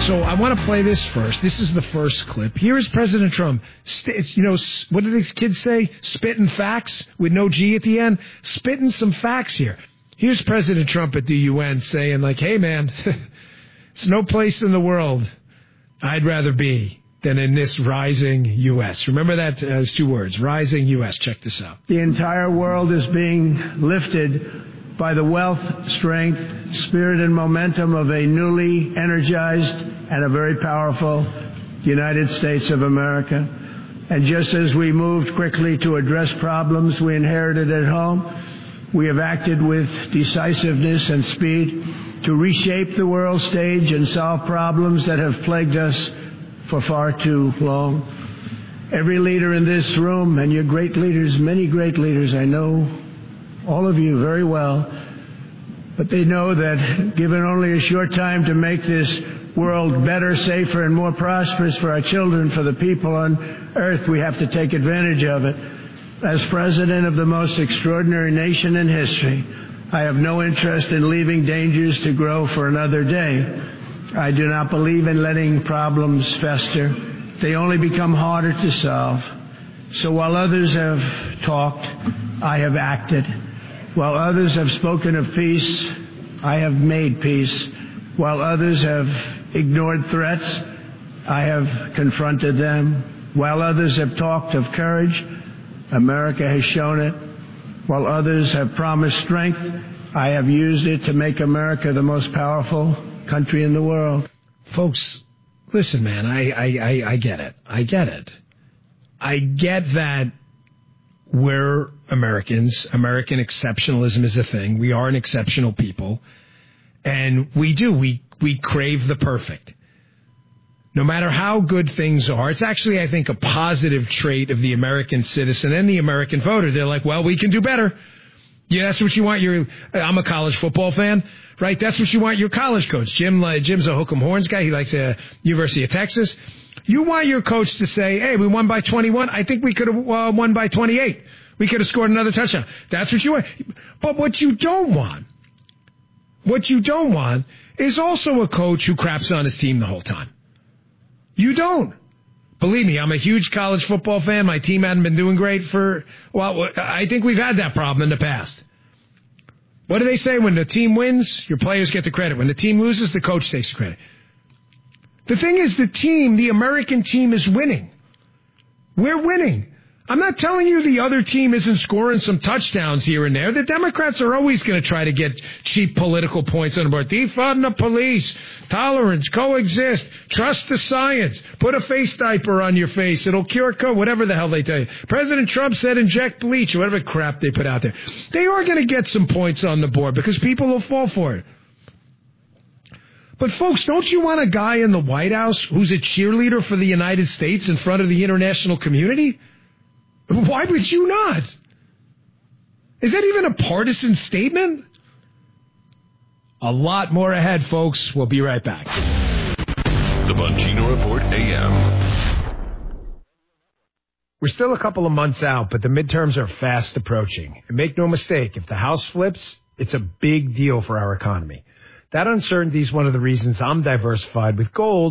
So I want to play this first. This is the first clip. Here is President Trump. What do these kids say? Spitting facts with no G at the end? Spitting some facts here. Here's President Trump at the UN saying, like, hey, man, it's no place in the world I'd rather be than in this rising U.S. Remember that as 2 words, rising U.S. Check this out. The entire world is being lifted by the wealth, strength, spirit, and momentum of a newly energized and a very powerful United States of America. And just as we moved quickly to address problems we inherited at home, we have acted with decisiveness and speed to reshape the world stage and solve problems that have plagued us for far too long. Every leader in this room, and you're great leaders, many great leaders, I know all of you very well, but they know that given only a short time to make this world better, safer, and more prosperous for our children, for the people on earth, we have to take advantage of it. As president of the most extraordinary nation in history, I have no interest in leaving dangers to grow for another day. I do not believe in letting problems fester. They only become harder to solve. So while others have talked, I have acted. While others have spoken of peace, I have made peace. While others have ignored threats, I have confronted them. While others have talked of courage, America has shown it. While others have promised strength, I have used it to make America the most powerful country in the world. Folks, listen, man, I get it. I get it. I get that we're Americans. American exceptionalism is a thing. We are an exceptional people. And we crave the perfect. No matter how good things are, it's actually, I think, a positive trait of the American citizen and the American voter. They're like, well, we can do better. Yeah, that's what you want. I'm a college football fan, right? That's what you want your college coach. Jim's a Hook'em Horns guy. He likes University of Texas. You want your coach to say, hey, we won by 21. I think we could have won by 28. We could have scored another touchdown. That's what you want. But what you don't want is also a coach who craps on his team the whole time. You don't. Believe me, I'm a huge college football fan. My team hadn't been doing great I think we've had that problem in the past. What do they say? When the team wins, your players get the credit. When the team loses, the coach takes the credit. The thing is, the American team is winning. We're winning. I'm not telling you the other team isn't scoring some touchdowns here and there. The Democrats are always going to try to get cheap political points on the board. Defund the police, tolerance, coexist, trust the science, put a face diaper on your face, it'll cure COVID, whatever the hell they tell you. President Trump said inject bleach, or whatever crap they put out there. They are going to get some points on the board because people will fall for it. But folks, don't you want a guy in the White House who's a cheerleader for the United States in front of the international community? Why would you not? Is that even a partisan statement? A lot more ahead, folks. We'll be right back. The Bongino Report AM. We're still a couple of months out, but the midterms are fast approaching. And make no mistake, if the House flips, it's a big deal for our economy. That uncertainty is one of the reasons I'm diversified with gold.